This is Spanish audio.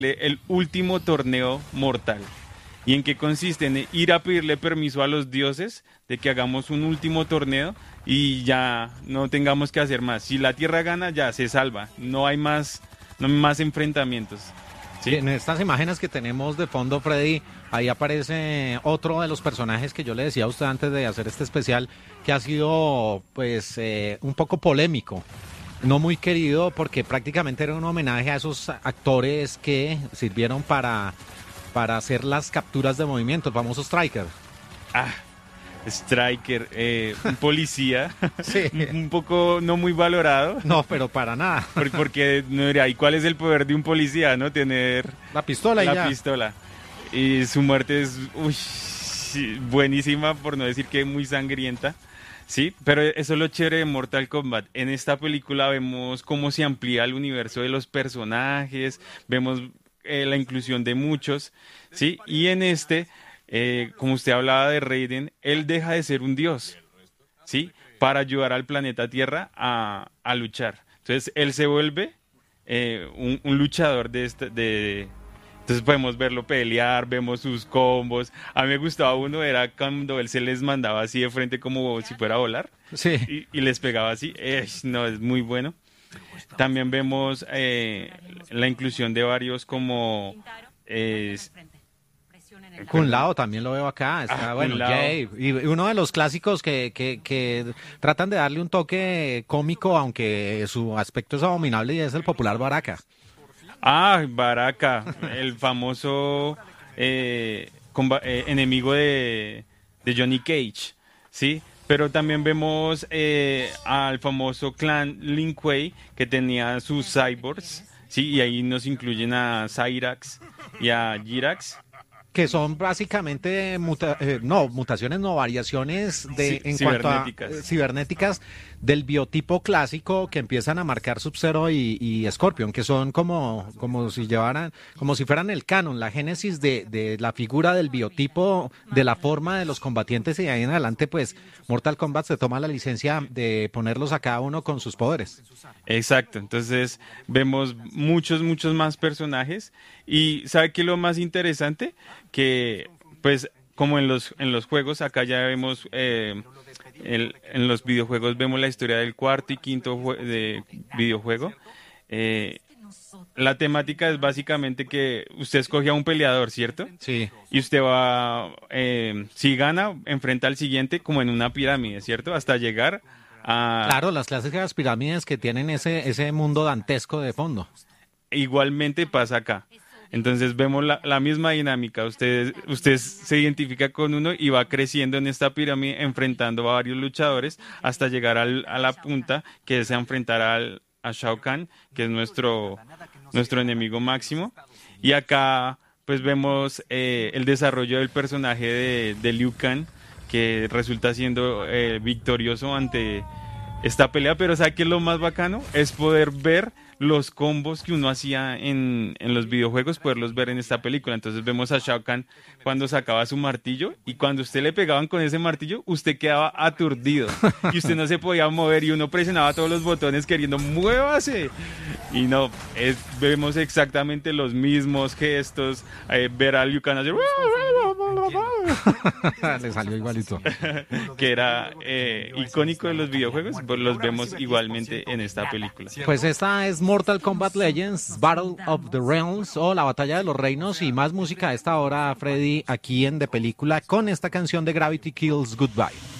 el último torneo mortal. ¿Y en qué consiste? En ir a pedirle permiso a los dioses de que hagamos un último torneo y ya no tengamos que hacer más. Si la Tierra gana, ya se salva. No hay más, no hay más enfrentamientos. ¿Sí? En estas imágenes que tenemos de fondo, Freddy, ahí aparece otro de los personajes que yo le decía a usted antes de hacer este especial, que ha sido pues un poco polémico. No muy querido porque prácticamente era un homenaje a esos actores que sirvieron para hacer las capturas de movimiento, el famoso Striker. Ah, Striker, un policía, Sí. un poco no muy valorado. No, pero para nada. Porque no diría, ¿y cuál es el poder de un policía, no? Tener La pistola y la ya. pistola. Y su muerte es sí, buenísima, por no decir que muy sangrienta. Sí, pero eso es lo chévere de Mortal Kombat. En esta película vemos cómo se amplía el universo de los personajes, vemos la inclusión de muchos, ¿sí? Y en como usted hablaba de Raiden, él deja de ser un dios, ¿sí? Para ayudar al planeta Tierra a luchar. Entonces, él se vuelve un luchador entonces podemos verlo pelear, vemos sus combos. A mí me gustaba uno, era cuando él se les mandaba así de frente como si fuera a volar. Sí. Y les pegaba así. No, es muy bueno. También vemos la inclusión de varios como... Kun Lao también lo veo acá, está bueno, Kun Lao. Jay, y uno de los clásicos que tratan de darle un toque cómico, aunque su aspecto es abominable, y es el popular Baraka. Baraka, el famoso enemigo de Johnny Cage, ¿sí? Pero también vemos al famoso clan Lin Kuei, que tenía sus cyborgs, ¿sí? Y ahí nos incluyen a Cyrax y a Jirax. Que son básicamente mutaciones, no variaciones en cuanto a cibernéticas del biotipo clásico que empiezan a marcar Sub-Zero y Scorpion, que son como si fueran el canon, la génesis de la figura del biotipo, de la forma de los combatientes, y de ahí en adelante pues Mortal Kombat se toma la licencia de ponerlos a cada uno con sus poderes. Exacto, entonces vemos muchos más personajes y ¿sabe qué es lo más interesante? Que pues como en los juegos, acá ya vemos en los videojuegos vemos la historia del cuarto y quinto de videojuego. La temática es básicamente que usted escoge a un peleador, ¿cierto? Sí. Y usted va, si gana, enfrenta al siguiente como en una pirámide, ¿cierto? Hasta llegar a... Claro, las clásicas pirámides que tienen ese mundo dantesco de fondo. Igualmente pasa acá. Entonces vemos la misma dinámica. Usted se identifica con uno y va creciendo en esta pirámide, enfrentando a varios luchadores hasta llegar a la punta, que es enfrentar a Shao Kahn, que es nuestro enemigo máximo. Y acá pues vemos el desarrollo del personaje de Liu Kang, que resulta siendo victorioso ante esta pelea. Pero ¿sabe qué es lo más bacano? Es poder ver los combos que uno hacía en los videojuegos, poderlos ver en esta película. Entonces vemos a Shao Kahn cuando sacaba su martillo, y cuando usted le pegaban con ese martillo, usted quedaba aturdido y usted no se podía mover, y uno presionaba todos los botones queriendo ¡muévase! Y no, vemos exactamente los mismos gestos, ver a Liu Kang hacer le salió igualito. que era icónico de los videojuegos, pues los vemos igualmente en esta película. Pues esta es Mortal Kombat Legends, Battle of the Realms, o la Batalla de los Reinos, y más música a esta hora, Freddy, aquí en De Película, con esta canción de Gravity Kills Goodbye.